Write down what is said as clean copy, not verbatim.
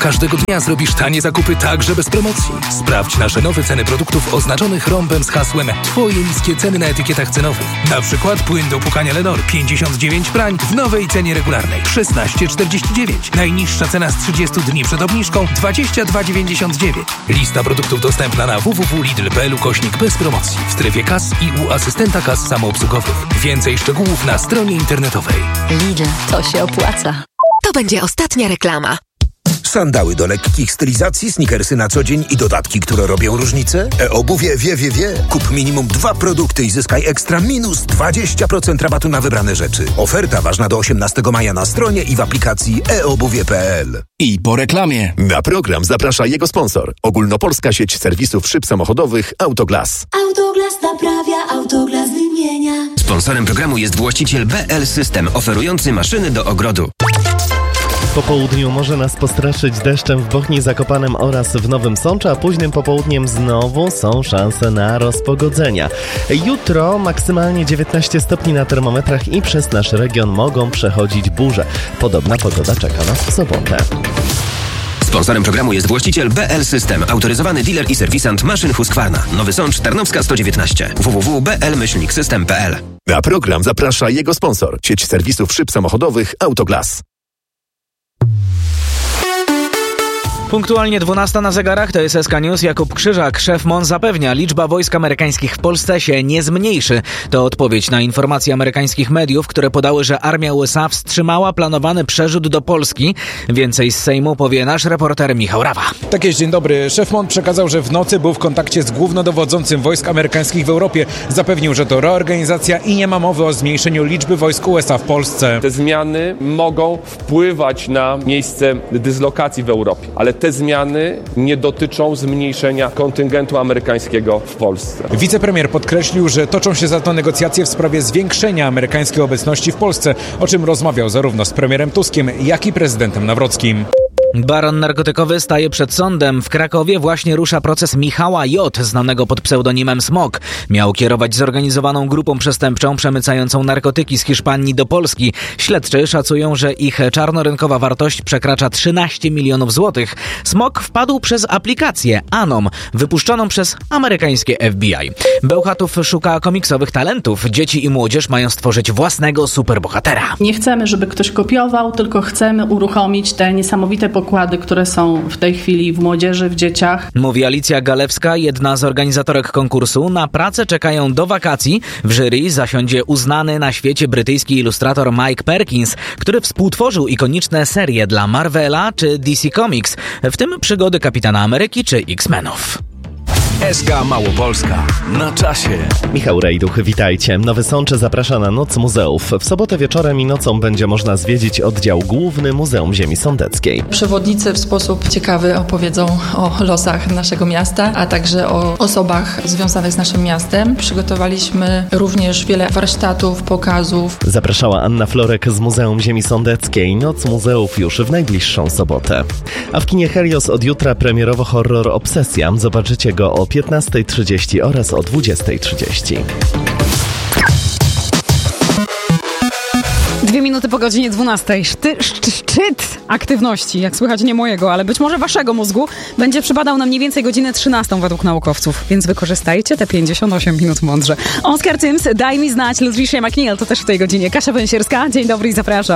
Każdego dnia zrobisz tanie zakupy także bez promocji. Sprawdź nasze nowe ceny produktów oznaczonych rąbem z hasłem Twoje niskie ceny na etykietach cenowych. Na przykład płyn do płukania Lenor 59 prań w nowej cenie regularnej 16,49. Najniższa cena z 30 dni przed obniżką 22,99. Lista produktów dostępna na www.lidl.pl/. bez promocji w strefie kas i u asystenta kas samoobsługowych. Więcej szczegółów na stronie internetowej. Lidl, to się opłaca. To będzie ostatnia reklama. Sandały do lekkich stylizacji, sneakersy na co dzień i dodatki, które robią różnicę? E-obuwie wie. Kup minimum 2 produkty i zyskaj ekstra minus 20% rabatu na wybrane rzeczy. Oferta ważna do 18 maja na stronie i w aplikacji eobuwie.pl. I po reklamie. Na program zaprasza jego sponsor. Ogólnopolska sieć serwisów szyb samochodowych Autoglas. Autoglas naprawia, Autoglas wymienia. Sponsorem programu jest właściciel BL System, oferujący maszyny do ogrodu. Po południu może nas postraszyć deszczem w Bochni Zakopanem oraz w Nowym Sączu, a późnym popołudniem znowu są szanse na rozpogodzenia. Jutro maksymalnie 19 stopni na termometrach i przez nasz region mogą przechodzić burze. Podobna pogoda czeka nas w sobotę. Sponsorem programu jest właściciel BL System, autoryzowany dealer i serwisant maszyn Husqvarna. Nowy Sącz, Tarnowska 119. www.bl-system.pl. Na program zaprasza jego sponsor. Sieć serwisów szyb samochodowych Autoglas. Punktualnie 12 na zegarach, to jest SK News. Jakub Krzyżak, szef MON, zapewnia, liczba wojsk amerykańskich w Polsce się nie zmniejszy. To odpowiedź na informacje amerykańskich mediów, które podały, że armia USA wstrzymała planowany przerzut do Polski. Więcej z Sejmu powie nasz reporter Michał Rawa. Tak jest, dzień dobry. Szef MON przekazał, że w nocy był w kontakcie z głównodowodzącym wojsk amerykańskich w Europie. Zapewnił, że to reorganizacja i nie ma mowy o zmniejszeniu liczby wojsk USA w Polsce. Te zmiany mogą wpływać na miejsce dyslokacji w Europie, ale te zmiany nie dotyczą zmniejszenia kontyngentu amerykańskiego w Polsce. Wicepremier podkreślił, że toczą się za to negocjacje w sprawie zwiększenia amerykańskiej obecności w Polsce, o czym rozmawiał zarówno z premierem Tuskiem, jak i prezydentem Nawrockim. Baron narkotykowy staje przed sądem. W Krakowie właśnie rusza proces Michała J., znanego pod pseudonimem Smok. Miał kierować zorganizowaną grupą przestępczą przemycającą narkotyki z Hiszpanii do Polski. Śledczy szacują, że ich czarnorynkowa wartość przekracza 13 milionów złotych. Smok wpadł przez aplikację Anom, wypuszczoną przez amerykańskie FBI. Bełchatów szuka komiksowych talentów. Dzieci i młodzież mają stworzyć własnego superbohatera. Nie chcemy, żeby ktoś kopiował, tylko chcemy uruchomić te niesamowite pokłady, które są w tej chwili w młodzieży, w dzieciach. Mówi Alicja Galewska, jedna z organizatorek konkursu. Na pracę czekają do wakacji. W jury zasiądzie uznany na świecie brytyjski ilustrator Mike Perkins, który współtworzył ikoniczne serie dla Marvela czy DC Comics, w tym przygody Kapitana Ameryki czy X-Menów. SK Małopolska. Na czasie. Michał Rejduch, witajcie. Nowy Sącz zaprasza na Noc Muzeów. W sobotę wieczorem i nocą będzie można zwiedzić oddział główny Muzeum Ziemi Sądeckiej. Przewodnicy w sposób ciekawy opowiedzą o losach naszego miasta, a także o osobach związanych z naszym miastem. Przygotowaliśmy również wiele warsztatów, pokazów. Zapraszała Anna Florek z Muzeum Ziemi Sądeckiej. Noc Muzeów już w najbliższą sobotę. A w kinie Helios od jutra premierowo horror Obsesja. Zobaczycie go o 15:30 oraz o 20:30. 2 minuty po godzinie 12. Szczyt aktywności, jak słychać nie mojego, ale być może waszego mózgu, będzie przypadał na mniej więcej godzinę 13 według naukowców, więc wykorzystajcie te 58 minut mądrze. Oscar Tyms, Daj mi znać, Ludwika McNeil, to też w tej godzinie. Kasia Węsierska, dzień dobry i zapraszam.